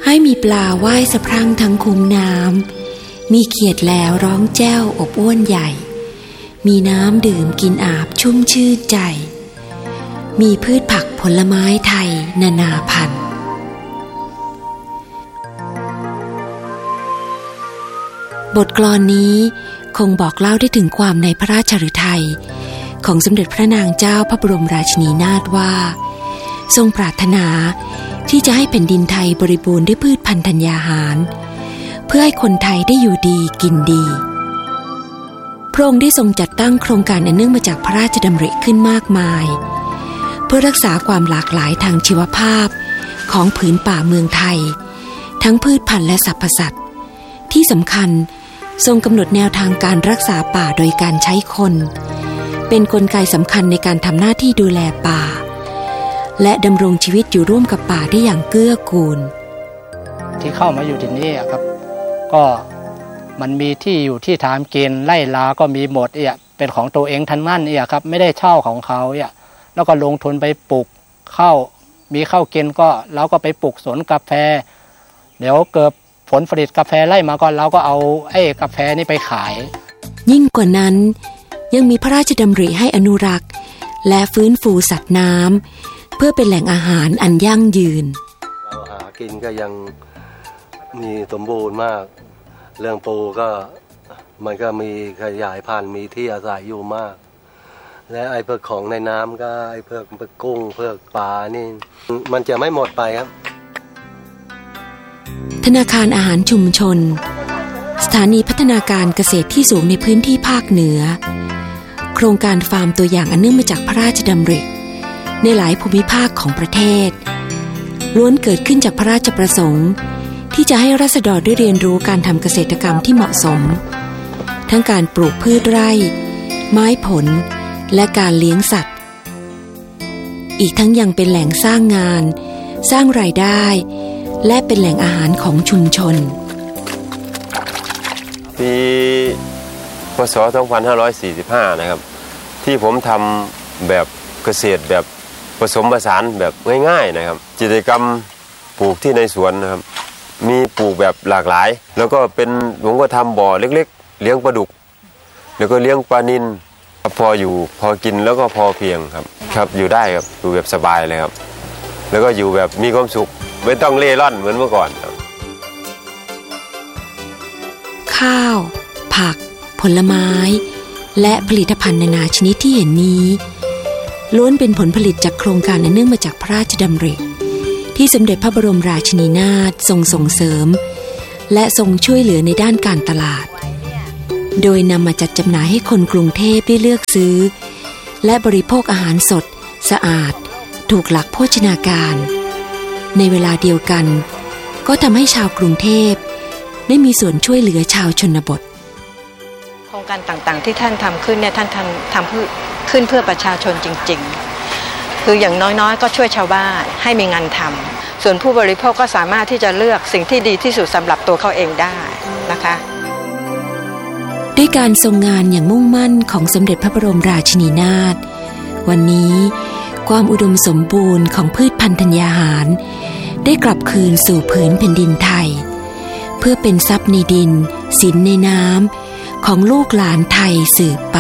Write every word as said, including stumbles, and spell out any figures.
ให้มีปลาว่ายสะพรั่งทั้งคุ้งน้ำมีเขียดแล้วร้องแจ้วอบอ้วนใหญ่มีน้ำดื่มกินอาบชุ่มชื่นใจมีพืชผักผลไม้ไทยนานาพันธุ์บทกลอนนี้คงบอกเล่าได้ถึงความในพระราชฤทัยของสมเด็จพระนางเจ้าพระบรมราชินีนาถว่าทรงปรารถนาที่จะให้แผ่นดินไทยบริบูรณ์ด้วยพืชพันธุ์ธัญญาหารเพื่อให้คนไทยได้อยู่ดีกินดีพระองค์ได้ทรงจัดตั้งโครงการอันเนื่องมาจากพระราชดำริขึ้นมากมายเพื่อรักษาความหลากหลายทางชีวภาพของผืนป่าเมืองไทยทั้งพืชพันธุ์และสรรพสัตว์ที่สำคัญทรงกำหนดแนวทางการรักษาป่าโดยการใช้คนเป็นกลไกสำคัญในการทำหน้าที่ดูแลป่าและดำรงชีวิตอยู่ร่วมกับป่าได้อย่างเกื้อกูลที่เข้ามาอยู่ที่นี่ครับก็มันมีที่อยู่ที่ทำกินไร่ลาก็มีหมดเอี่ยเป็นของตัวเองทั้งนั้นเอี่ยครับไม่ได้เช่าของเขาเอี่ยแล้วก็ลงทุนไปปลูกข้าวมีข้าวกินก็เราก็ไปปลูกสวนกาแฟเดี๋ยวเกิดผลผลิตกาแฟไล่มาก็เราก็เอาไอ้กาแฟนี่ไปขายยิ่งกว่านั้นยังมีพระราชดำริให้อนุรักษ์และฟื้นฟูสัตว์น้ำเพื่อเป็นแหล่งอาหารอันยั่งยืนเราหากินก็ยังมีสมบูรณ์มากเรื่องปูก็มันก็มีขยายพันธุ์มีที่อาศัยอยู่มากและไอ้เพิกของในน้ำก็ไอ้เพิกเพิกกุ้งเพิกปลานี่มันจะไม่หมดไปครับธนาคารอาหารชุมชนสถานีพัฒนาการเกษตรที่สูงในพื้นที่ภาคเหนือโครงการฟาร์มตัวอย่างอันเนื่องมาจากพระราชดำริในหลายภูมิภาคของประเทศล้วนเกิดขึ้นจากพระราชประสงค์ที่จะให้ราษฎรได้เรียนรู้การทำเกษตรกรรมที่เหมาะสมทั้งการปลูกพืชไร่ไม้ผลและการเลี้ยงสัตว์อีกทั้งยังเป็นแหล่งสร้างงานสร้างรายได้และเป็นแหล่งอาหารของชุมชนปีพ.ศ. สองพันห้าร้อยสี่สิบห้านะครับที่ผมทำแบบเกษตรแบบผสมผสานแบบง่ายๆนะครับกิจกรรมปลูกที่ในสวนนะครับมีปลูกแบบหลากหลายแล้วก็เป็นผมก็ทำบ่อเล็กๆเลี้ยงปลาดุกแล้วก็เลี้ยงปลานิลพออยู่พอกินแล้วก็พอเพียงครับครับอยู่ได้ครับอยู่แบบสบายเลยครับแล้วก็อยู่แบบมีความสุขไม่ต้องเล่ร่อนเหมือนเมื่อก่อนครับข้าวผักผลไม้และผลิตภัณฑ์นานาชนิดที่เห็นนี้ล้วนเป็นผลผลิตจากโครงการอันเนื่องมาจากพระราชดำริที่สมเด็จพระบรมราชินีนาถทรงส่งเสริมและทรงช่วยเหลือในด้านการตลาดโดยนำมาจัดจำหน่ายให้คนกรุงเทพได้เลือกซื้อและบริโภคอาหารสดสะอาดถูกหลักโภชนาการในเวลาเดียวกันก็ทำให้ชาวกรุงเทพได้มีส่วนช่วยเหลือชาวชนบทโครงการต่างๆที่ท่านทำขึ้นเนี่ยท่านทำทำขึ้นเพื่อประชาชนจริงๆคืออย่างน้อยๆก็ช่วยชาวบ้านให้มีงานทำส่วนผู้บริโภคก็สามารถที่จะเลือกสิ่งที่ดีที่สุดสำหรับตัวเขาเองได้นะคะด้วยการทรงงานอย่างมุ่งมั่นของสมเด็จพระบรมราชินีนาถวันนี้ความอุดมสมบูรณ์ของพืชพันธุ์ธัญญาหารได้กลับคืนสู่ผืนแผ่นดินไทยเพื่อเป็นทรัพย์ในดินสินในน้ำของลูกหลานไทยสืบไป